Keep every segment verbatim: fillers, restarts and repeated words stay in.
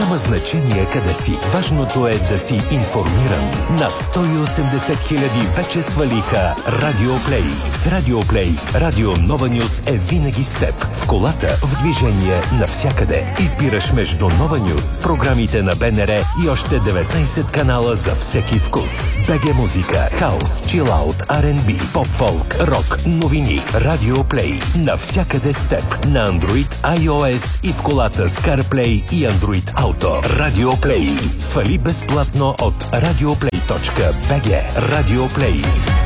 Няма значение къде си. Важното е да си информиран. Над сто и осемдесет хиляди вече свалиха Радиоплей. С Радиоплей Радио Нова Нюс е винаги с теб. В колата, в движение, навсякъде. Избираш между Нова Нюс, програмите на БНР и още деветнайсет канала за всеки вкус. БГ музика, хаус, чилаут, Ар енд Би, поп-фолк, рок, новини. Радиоплей. Навсякъде с теб. На Android, iOS и в колата с CarPlay и Android Auto. Радиоплей. Свали безплатно от радиоплей точка би джи. Радиоплей.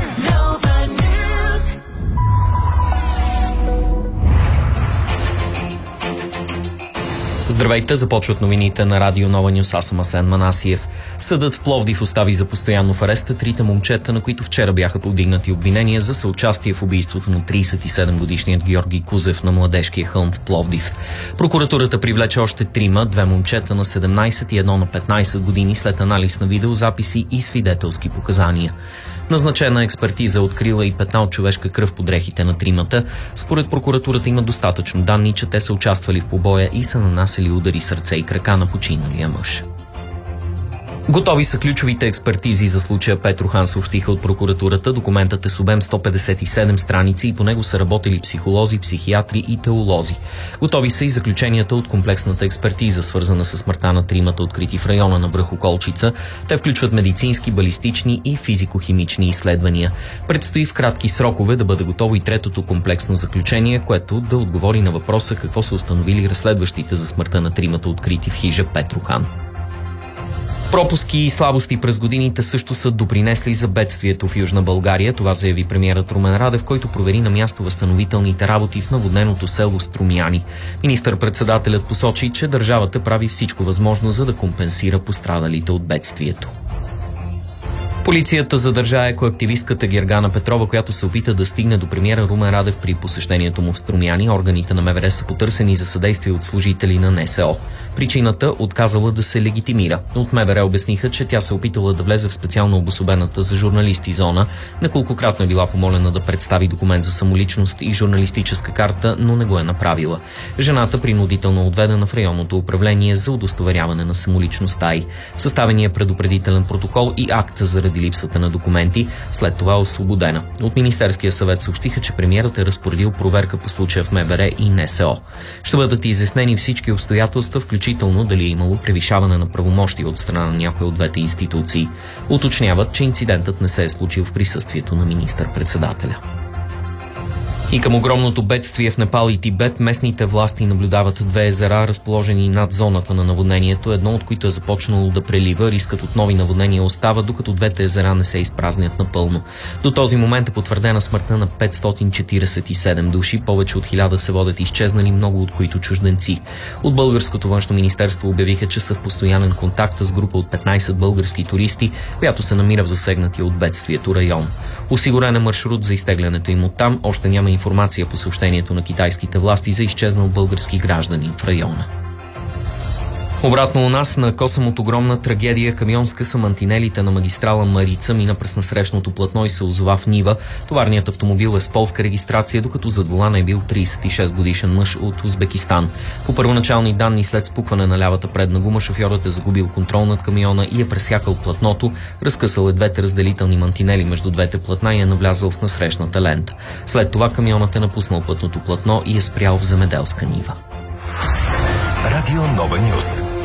Здравейте, започват новините на Радио Нова Нюс. Аз съм Асен Манасиев. Съдът в Пловдив остави за постоянно в ареста трите момчета, на които вчера бяха повдигнати обвинения за съучастие в убийството на трийсет и седем годишният Георги Кузев на Младежкия хълм в Пловдив. Прокуратурата привлече още трима, две момчета на седемнайсет и едно на петнайсет години след анализ на видеозаписи и свидетелски показания. Назначена експертиза открила и петна от човешка кръв по дрехите на тримата. Според прокуратурата има достатъчно данни, че те са участвали в побоя и са нанасили удари с ръце и крака на починалия мъж. Готови са ключовите експертизи за случая Петрохан, съобщиха от прокуратурата. Документът е с обем сто петдесет и седем страници и по него са работили психолози, психиатри и теолози. Готови са и заключенията от комплексната експертиза, свързана с смъртта на тримата, открити в района на връх Околчица. Те включват медицински, балистични и физико-химични изследвания. Предстои в кратки срокове да бъде готово и третото комплексно заключение, което да отговори на въпроса какво са установили разследващите за смъртта на тримата, открити в хижа Петрохан. Пропуски и слабости през годините също са допринесли за бедствието в Южна България. Това заяви премиерът Румен Радев, който провери на място възстановителните работи в наводненото село Струмяни. Министър-председателят посочи, че държавата прави всичко възможно, за да компенсира пострадалите от бедствието. Полицията задържа екоактивистката Гергана Петрова, която се опита да стигне до премиера Румен Радев при посещението му в Струмяни. Органите на МВР са потърсени за съдействие от служители на Н С О. Причината – отказала да се легитимира. От МВР обясниха, че тя се опитала да влезе в специално обособената за журналисти зона. Неколкократно е била помолена да представи документ за самоличност и журналистическа карта, но не го е направила. Жената принудително е отведена в районното управление за удостоверяване на самоличността й. Съставения предупредителен протокол и акт заради липсата на документи. След това е освободена. От Министерския съвет съобщиха, че премиерът е разпоредил проверка по случая в МВР и Н С О. Ще бъдат изяснени всички обстоятелства, включително дали е имало превишаване на правомощия от страна на някои от двете институции. Уточняват, че инцидентът не се е случил в присъствието на министър-председателя. И към огромното бедствие в Непал и Тибет местните власти наблюдават две езера, разположени над зоната на наводнението, едно от които е започнало да прелива. Рискът от нови наводнения остава, докато двете езера не се изпразнят напълно. До този момент е потвърдена смъртта на петстотин четирийсет и седем души, повече от хиляда се водят изчезнали, много от които чужденци. От българското външно министерство обявиха, че са в постоянен контакт с група от петнайсет български туристи, която се намира в засегнатия от бедствието район. Осигурен е маршрут за изтеглянето им оттам. Още няма информация по съобщението на китайските власти за изчезнал български гражданин в района. Обратно у нас, на Косъм от огромна трагедия, камион скъса мантинелите на магистрала Марица, мина през насрещното платно и се озова в нива. Товарният автомобил е с полска регистрация, докато зад волана е бил трийсет и шест годишен мъж от Узбекистан. По първоначални данни, след спукване на лявата предна гума, шофьорът е загубил контрол над камиона и е пресякал платното, разкъсал е двете разделителни мантинели между двете платна и е навлязал в насрещната лента. След това камионът е напуснал пътното платно и е спрял в земеделска нива. Радио Нова Нюс.